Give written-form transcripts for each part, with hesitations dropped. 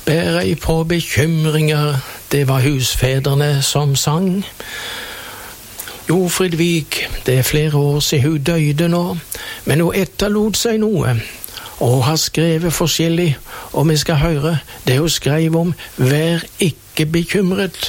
Bær ei på bekymringer, det var husfedrene som sang. Jofrid Vik, det flere år siden hun døde nå, men hun etterlot seg noe, og har skrevet forskjellig, og vi skal høre det hun skrev om «Vær ikke bekymret».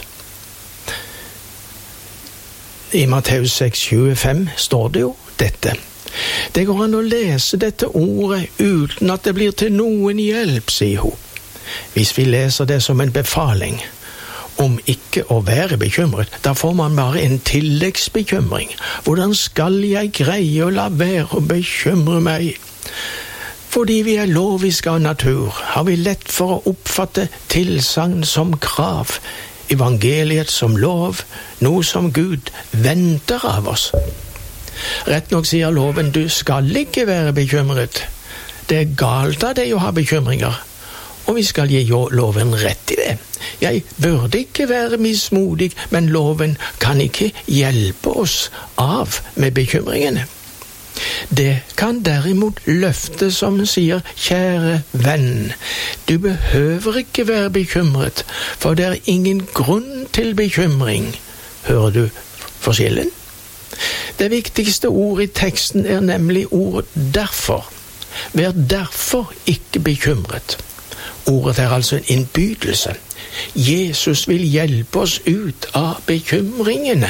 I Matteus 6,25 står det jo dette. Det går an å lese dette ordet uten at det blir til noen hjelp, sier hun. Hvis vi leser det som en befaling om ikke å være bekymret, da får man bare en tilleggsbekymring. Hvordan skal jeg greie å la være å bekymre meg? Fordi vi er loviske av natur, har vi lett for å oppfatte tilsagn som krav, evangeliet som lov, noe som Gud venter av oss. Rett nok sier loven, du skal ikke være bekymret. Det er galt av deg å ha bekymringer, og vi skal gi loven rett i det. Jeg burde ikke være mismodig, men loven kan ikke hjelpe oss av med bekymringene. Det kan derimot løfte som sier, kjære venn, du behøver ikke være bekymret, for det er ingen grunn til bekymring. Hører du forskjellen? Det viktigste ordet i teksten er nemlig ordet derfor. Vær derfor ikke bekymret. Ordet er altså en innbydelse. Jesus vil hjelpe oss ut av bekymringene.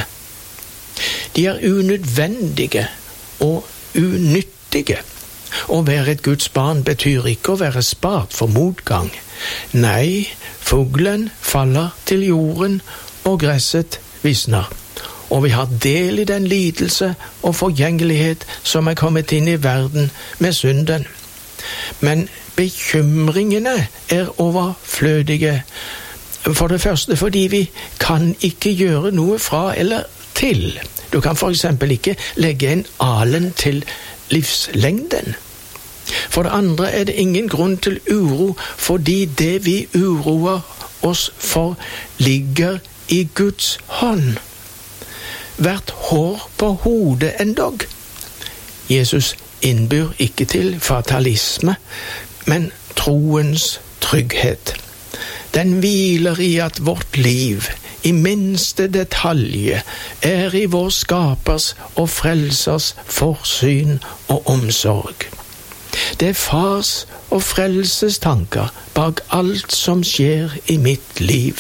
De er unødvendige og unyttige. Å være et Guds barn betyr ikke å være spart for motgang. Nei, fuglen faller til jorden, og gresset visner. Og vi har del i den lidelse og forgjengelighet som er kommet inn i verden med synden. Men bekymringene er overflødige. For det første fordi vi kan ikke gjøre noe fra eller til. Du kan for eksempel ikke legge en alen til livslengden. For det andre er det ingen grunn til uro, fordi det vi uroer oss for ligger i Guds hånd. Hvert hår på hodet endog. Jesus innbyr ikke til fatalisme, men troens trygghet. Den hviler i at vårt liv, i minste detalje, er i vår skapers og frelsers forsyn og omsorg. Det er fars og frelses tanker bak alt som skjer i mitt liv.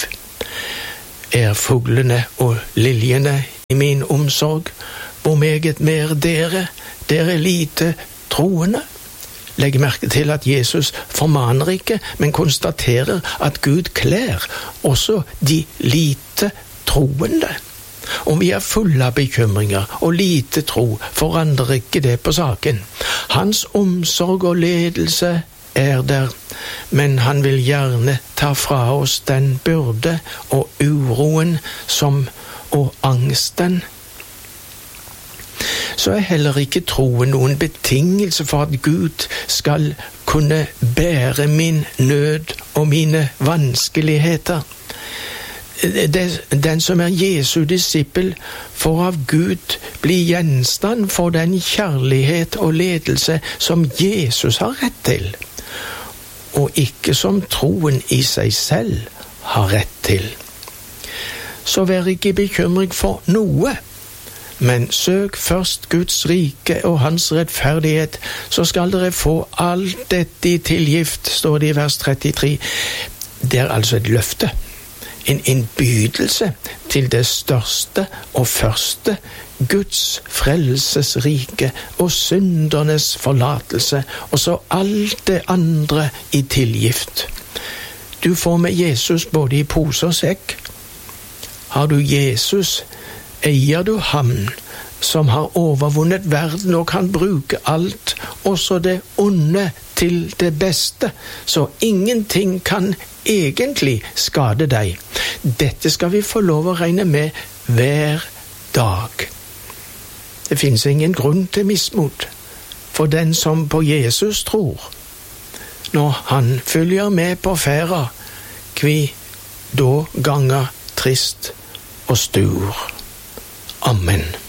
Er fuglene og liljene i min omsorg, hvor meget mer dere lite troende? Legg merke til at Jesus formaner ikke, men konstaterer at Gud klær også de lite troende. Om vi er fulle av bekymringer og lite tro, forandrer ikke det på saken. Hans omsorg og ledelse er der, men han vil gjerne ta fra oss den byrde og uroen og angsten. Så er heller ikke troen noen betingelse for at Gud skal kunne bære min nød og mine vanskeligheter. Den som er Jesu disippel får av Gud bli gjenstand for den kjærlighet og ledelse som Jesus har rett til, og ikke som troen i seg selv har rett til. Så vær ikke bekymret for noe, men søk først Guds rike og hans rettferdighet, så skal dere få alt dette i tilgift, står det i vers 33. Det er altså et løfte, en innbydelse til det største og første, Guds frelsesrike og syndernes forlatelse, og så alt det andre i tilgift. Du får med Jesus både i pose og sekk. Har du Jesus, eier du ham som har overvunnet verden og kan bruke alt, også det onde til det beste, så ingenting kan egentlig skade deg. Dette skal vi få lov å regne med hver dag. Det finnes ingen grunn til mismot for den som på Jesus tror. Når han følger med på ferda, kvi da ganger trist og stur. Amen.